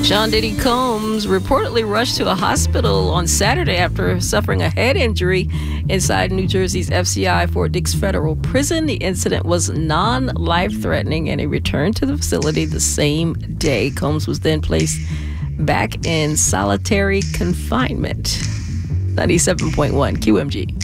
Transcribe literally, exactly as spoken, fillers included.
Sean Diddy Combs reportedly rushed to a hospital on Saturday after suffering a head injury inside New Jersey's F C I Fort Dix Federal Prison. The incident was non-life-threatening, and he returned to the facility the same day. Combs was then placed back in solitary confinement. ninety-seven point one Q M G.